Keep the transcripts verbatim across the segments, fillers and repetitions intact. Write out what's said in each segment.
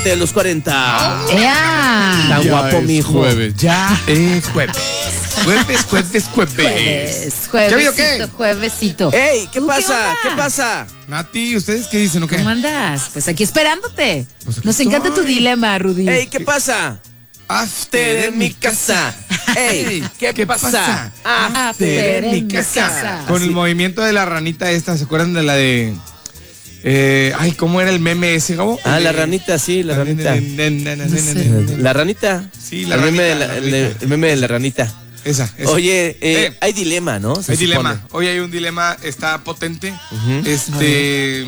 de los cuarenta. ¡Ea! Tan Ya guapo, es mijo. Jueves, ya es jueves. Jueves, jueves, jueves. Jueves, ¿Qué ha habido, juevesito, qué? juevesito. ¡Ey! ¿Qué ¿Tú pasa? onda? ¿Qué pasa? Nati, ¿ustedes qué dicen o qué? ¿Cómo andas? Pues aquí esperándote. Pues aquí Nos encanta tu estoy. dilema, Rudy. ¡Ey! ¿Qué pasa? After en mi casa. ¡Ey! ¿Qué, pasa? After en mi casa. Con el Así. movimiento de la ranita esta, ¿se acuerdan de la de... Eh, ay, ¿cómo era el meme ese, Gabo? Ah, El la de- ranita, sí, la ranita. sé. La ranita. Sí, la el meme, de ranita, la, la el, ranita. el meme de la ranita. Esa, esa. Oye, eh, Eh. hay dilema, ¿no? Se Hay supone. dilema. Hoy hay un dilema, está potente. Este.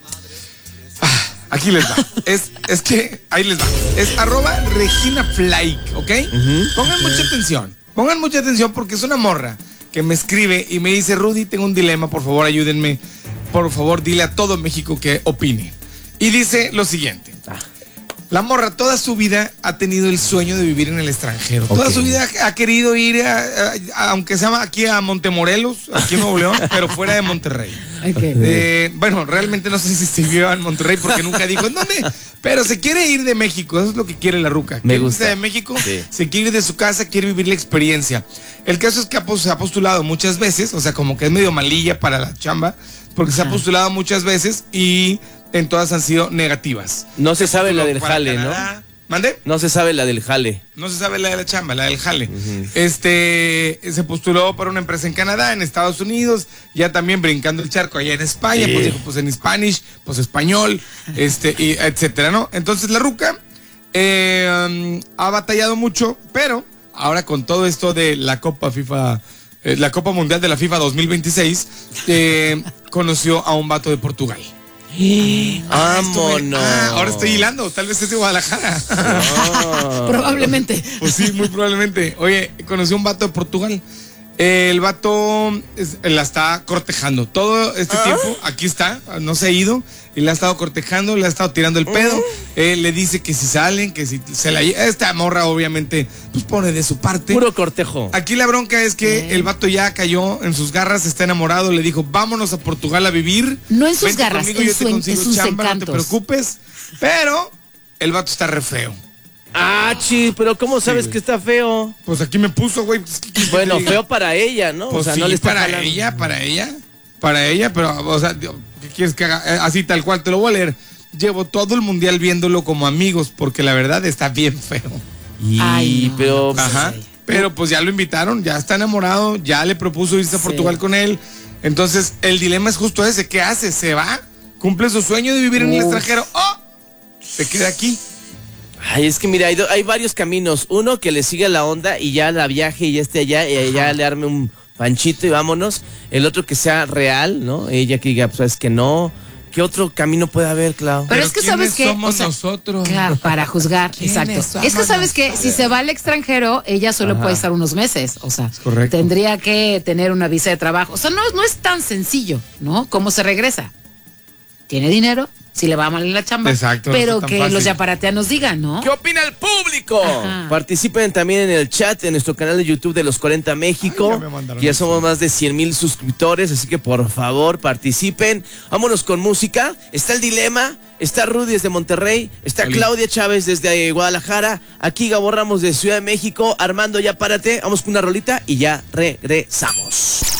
ah, aquí les va. Es, es que, ahí les va. Es arroba Regina Flake, ¿ok? Pongan mucha atención. Pongan mucha atención porque es una morra que me escribe y me dice: Rudy, tengo un dilema, por favor, ayúdenme. Por favor, dile a todo México que opine. Y dice lo siguiente. Ah. La morra toda su vida ha tenido el sueño de vivir en el extranjero. Toda Ok. su vida ha querido ir, a, a- a- aunque sea aquí a Montemorelos, aquí en Nuevo León, pero fuera de Monterrey. Ok. Eh, bueno, realmente no sé si se vive en Monterrey porque nunca dijo en dónde, pero se quiere ir de México, eso es lo que quiere la ruca. Me Quiere gusta. irse de México, Sí. se quiere ir de su casa, quiere vivir la experiencia. El caso es que ha pos- se ha postulado muchas veces, o sea, como que es medio malilla para la chamba, porque se ha Ajá. postulado muchas veces y en todas han sido negativas. No se sabe la del Para jale, Canadá. ¿no? ¿Mande? No se sabe la del jale. No se sabe la de la chamba, la del jale. Este se postuló para una empresa en Canadá, en Estados Unidos, ya también brincando el charco allá en España, Sí. pues dijo, pues en Spanish, pues español, este, y etcétera, ¿no? Entonces la ruca eh, um, ha batallado mucho, pero ahora con todo esto de la Copa FIFA, eh, la Copa Mundial de la FIFA dos mil veintiséis, eh, conoció a un vato de Portugal. Ah, esto me- ¡Vámonos! ah, ahora estoy hilando, tal vez es de Guadalajara. No. Probablemente. Pues sí, muy probablemente. Oye, conocí a un vato de Portugal. El vato es- la está cortejando. Todo este tiempo, aquí está, no se ha ido. Y la ha estado cortejando, le ha estado tirando el pedo. Eh, le dice que si salen, que si se la lle- esta morra, obviamente, pues pone de su parte. Puro cortejo. Aquí la bronca es que el vato ya cayó en sus garras, está enamorado, le dijo, vámonos a Portugal a vivir. No en sus Vente garras, conmigo, en yo te su- en consigo sus chamba, no te encantos. preocupes. Pero el vato está re feo. Ah, chi, pero ¿cómo sabes güey. que está feo? Pues aquí me puso, güey. pues, ¿qué quieres que Bueno, te diga? feo para ella, ¿no? Pues o sea, sí, no le está para jalando. ella, para ella, para ella, pero, o sea, ¿qué quieres que haga? Eh, Así tal cual, te lo voy a leer. Llevo todo el mundial viéndolo como amigos, porque la verdad está bien feo. Y, Ay, no, pero, no, Ajá. sí. Pero pues ya lo invitaron, ya está enamorado, ya le propuso irse a Sí. Portugal con él. Entonces, el dilema es justo ese. ¿Qué hace? ¿Se va? ¿Cumple su sueño de vivir en el Uf. extranjero? ¡Oh! Se queda aquí. ay, es que mira, hay, do- hay varios caminos. Uno, que le siga la onda y ya la viaje y ya esté allá y ya le arme un panchito y vámonos. El otro, que sea real, ¿no? Ella que diga, pues sabes que no. ¿Qué otro camino puede haber, Clau? Pero es que sabes ¿quiénes que, somos o sea, nosotros? claro, para juzgar, ¿Quiénes exacto. somos Es que sabes que nosotros? si se va al extranjero, ella solo Ajá. puede estar unos meses, o sea, correcto. tendría que tener una visa de trabajo. O sea, no, no es tan sencillo, ¿no? ¿Cómo se regresa? Tiene dinero, si le va mal en la chamba. Exacto, no Pero está tan que fácil. los yaparateanos digan, ¿no? ¿Qué opina el público? Ajá. Participen también en el chat en nuestro canal de YouTube de Los cuarenta México. Ay, ya me mandaron ya eso. somos más de cien mil suscriptores, así que por favor participen. Vámonos con música. Está el dilema, está Rudy desde Monterrey, está Oli. Claudia Chávez desde eh, Guadalajara, aquí Gabo Ramos de Ciudad de México. Armando, ya párate, vamos con una rolita y ya regresamos.